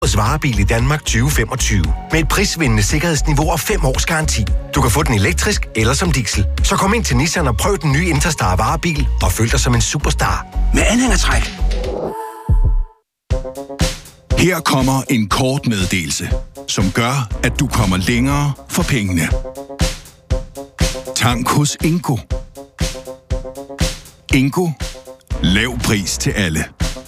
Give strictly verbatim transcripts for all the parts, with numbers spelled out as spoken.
Varebil i Danmark tyve femogtyve. Med et prisvindende sikkerhedsniveau og fem års garanti. Du kan få den elektrisk eller som diesel. Så kom ind til Nissan og prøv den nye Interstar varebil og føl dig som en superstar. Med anhængertræk. Her kommer en kort meddelelse, som gør, at du kommer længere for pengene. Tank hos Ingo. Ingo. Lav pris til alle.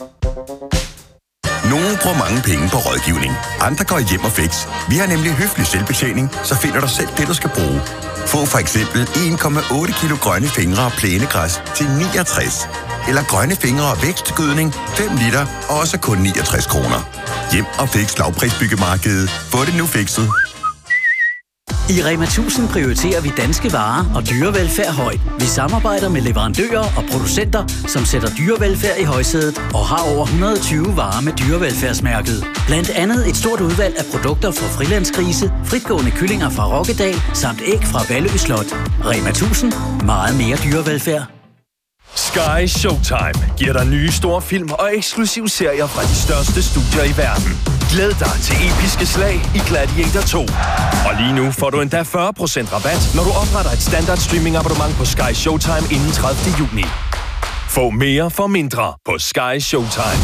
Nogle bruger mange penge på rådgivning. Andre går hjem og fix. Vi har nemlig høflig selvbetjening, så finder du selv det, du skal bruge. Få for eksempel en komma otte kilo grønne fingre og plænegræs til niogtres. Eller grønne fingre og vækstgødning fem liter, også kun niogtres kroner. Hjem og fix lavprisbyggemarkedet. Få det nu fikset. I Rema tusind prioriterer vi danske varer og dyrevelfærd højt. Vi samarbejder med leverandører og producenter, som sætter dyrevelfærd i højsædet og har over et hundrede og tyve varer med dyrevelfærdsmærket. Blandt andet et stort udvalg af produkter fra frilandsgrise, fritgående kyllinger fra Rokkedal samt æg fra Vallø Slot. Rema tusind. Meget mere dyrevelfærd. Sky Showtime giver dig nye store film og eksklusive serier fra de største studier i verden. Glæd dig til episke slag i Gladiator to. Og lige nu får du endda fyrre procent rabat, når du opretter et standard streaming abonnement på Sky Showtime inden tredivte juni. Få mere for mindre på Sky Showtime.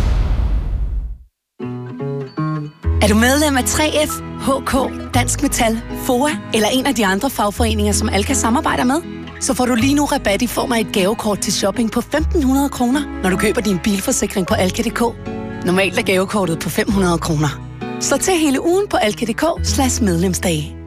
Er du medlem af tre F, H K, Dansk Metal, F O A eller en af de andre fagforeninger, som Alka samarbejder med? Så får du lige nu rabat i form af et gavekort til shopping på femten hundrede kroner, når du køber din bilforsikring på alka punktum d k. Normalt er gavekortet på fem hundrede kroner. Så til hele ugen på alka punktum d k slash medlemsdage.